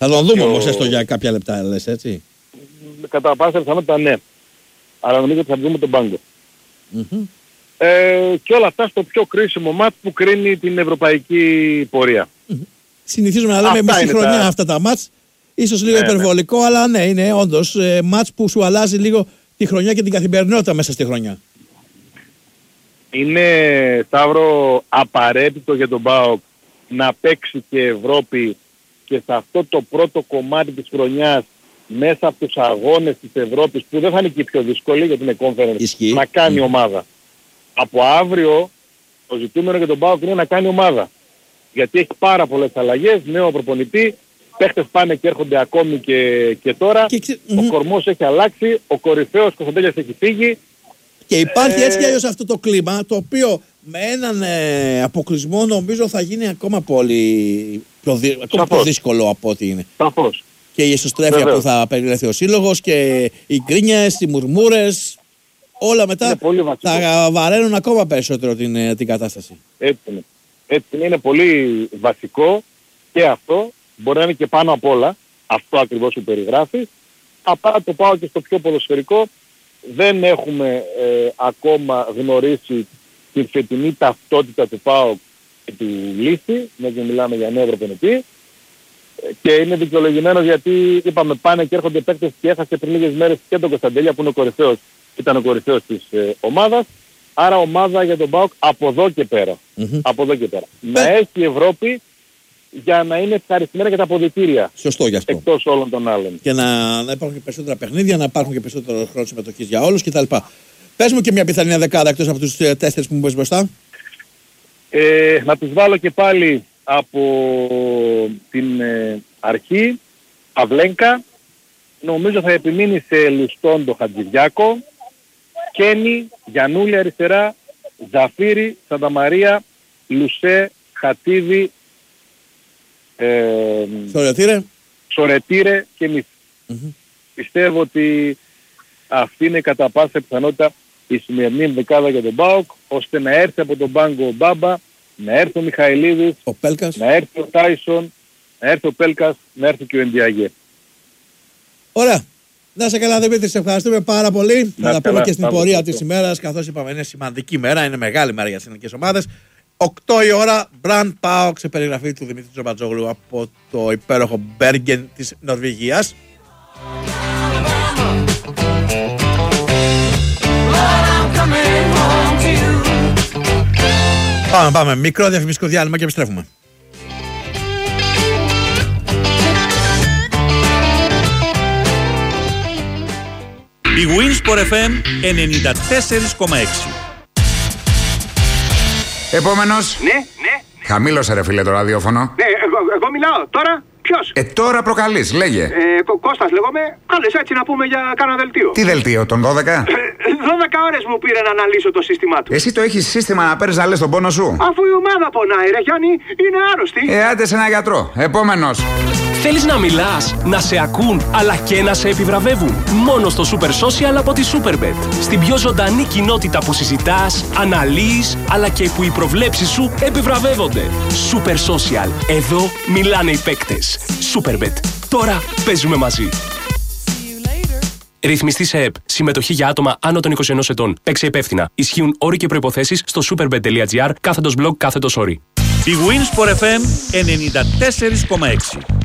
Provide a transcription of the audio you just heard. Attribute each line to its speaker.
Speaker 1: Θα τον δούμε όμως έστω για κάποια λεπτά, λες έτσι.
Speaker 2: Κατά πάσα πιθανότητα ναι. Αλλά νομίζω ότι θα δούμε τον πάγκο. Και όλα αυτά στο πιο κρίσιμο μάτς που κρίνει την ευρωπαϊκή πορεία.
Speaker 1: Συνηθίζουμε να λέμε μισή χρονιά αυτά τα μάτς. Ίσως λίγο υπερβολικό, αλλά ναι, είναι όντως μάτς που σου αλλάζει λίγο τη χρονιά και την καθημερινότητα μέσα στη χρονιά.
Speaker 2: Είναι, Σταύρο, απαραίτητο για τον ΠΑΟΚ να παίξει και Ευρώπη και σε αυτό το πρώτο κομμάτι της χρονιάς μέσα από τους αγώνες της Ευρώπης, που δεν θα είναι και πιο δύσκολη γιατί είναι conference, να κάνει ομάδα. Από αύριο το ζητούμενο για τον ΠΑΟΚ είναι να κάνει ομάδα. Γιατί έχει πάρα πολλές αλλαγές, νέο προπονητή, παίχτες πάνε και έρχονται ακόμη και τώρα. Ο κορμός έχει αλλάξει, ο κορυφαίος Κωνσταντέλιας έχει φύγει.
Speaker 1: Και υπάρχει έτσι κι αλλιώς αυτό το κλίμα, το οποίο με έναν αποκλεισμό νομίζω θα γίνει ακόμα πολύ πιο δύσκολο από ό,τι είναι.
Speaker 2: Σαφώς.
Speaker 1: Και η εσωστρέφεια που θα περιληφθεί ο σύλλογος και οι γκρίνιες, οι μουρμούρες, όλα μετά θα βαραίνουν ακόμα περισσότερο την κατάσταση.
Speaker 2: Έτσι είναι πολύ βασικό και αυτό, μπορεί να είναι και πάνω απ' όλα, αυτό ακριβώς που περιγράφει. Απλά το πάω και στο πιο ποδοσφαιρικό, δεν έχουμε ακόμα γνωρίσει την φετινή ταυτότητα του ΠΑΟΚ και του Λύση, μια και μιλάμε για νέο προπονητή. Και είναι δικαιολογημένο γιατί είπαμε πάνε και έρχονται παίκτες και έχασε πριν λίγες μέρες και τον Κωνσταντέλια που είναι ο κορυφαίος, ήταν ο κορυφαίος της ομάδας. Άρα ομάδα για τον ΠΑΟΚ από εδώ και πέρα. Από εδώ και πέρα. Να έχει η Ευρώπη για να είναι ευχαριστημένα και τα αποδυτήρια.
Speaker 1: Σωστό γι' αυτό.
Speaker 2: Εκτός όλων των άλλων.
Speaker 1: Και να υπάρχουν και περισσότερα παιχνίδια, να υπάρχουν και περισσότερο χρόνο συμμετοχής για όλους κτλ. Πες μου και μια πιθανή δεκάδα εκτός από τους 4 που μου πες μπροστά.
Speaker 2: Να τους βάλω και πάλι από την αρχή. Παυλένκα. Νομίζω θα επιμείνει σε Λουστόν το Χατζηδιάκο. Κένι, Γιαννούλη αριστερά, Ζαφύρι, Σανταμαρία, Λουσέ, Χατίδη, Σορετήρε και εμείς. Πιστεύω ότι αυτή είναι κατά πάσα πιθανότητα η σημερινή δεκάδα για τον ΠΑΟΚ, ώστε να έρθει από τον πάγκο ο Μπάμπα, να έρθει ο Μιχαηλίδης, να έρθει ο Τάισον, να έρθει ο Πέλκας, να έρθει και ο Ενδιαγέ.
Speaker 1: Ωραία. Να σε καλά Δημήτρη, σε ευχαριστούμε πάρα πολύ. Θα τα πούμε και στην πορεία της ημέρας, καθώς είπαμε είναι σημαντική μέρα, είναι μεγάλη μέρα για τις εθνικές ομάδες. 8 η ώρα, Brand PAOK σε περιγραφή του Δημήτρη Τζομπατζόγλου από το υπέροχο Μπέργκεν της Νορβηγίας. Πάμε, μικρό διαφημιστικό διάλειμμα και επιστρέφουμε.
Speaker 3: Η Winsport FM 94,6.
Speaker 4: Επόμενος.
Speaker 5: Ναι.
Speaker 4: Χαμήλωσε ρε φίλε το ραδιόφωνο.
Speaker 5: Ναι, εγώ μιλάω. Τώρα ποιος?
Speaker 4: Τώρα προκαλείς, λέγε.
Speaker 5: Κώστας λέγομαι. Κάλες έτσι να πούμε για κάνα δελτίο.
Speaker 4: Τι δελτίο, τον 12?
Speaker 5: 12 ώρες μου πήρε να αναλύσω το σύστημά του.
Speaker 4: Εσύ το έχεις σύστημα να παίρνεις να λες τον πόνο σου?
Speaker 5: Αφού η ομάδα πονάει ρε Γιάννη, είναι άρρωστη.
Speaker 4: Άντε σε ένα γιατρό. Επόμενος.
Speaker 6: Θέλεις να μιλάς, να σε ακούν, αλλά και να σε επιβραβεύουν? Μόνο στο Super Social από τη Superbet. Στην πιο ζωντανή κοινότητα που συζητάς, αναλύεις, αλλά και που οι προβλέψεις σου επιβραβεύονται. Super Social. Εδώ μιλάνε οι παίκτες. Superbet. Τώρα παίζουμε μαζί. Ρυθμιστή σε ΕΠ. Συμμετοχή για άτομα άνω των 21 ετών. Παίξε υπεύθυνα. Ισχύουν όροι και προϋποθέσεις στο superbet.gr /blog/όροι.
Speaker 3: Η Winsport FM 94,6.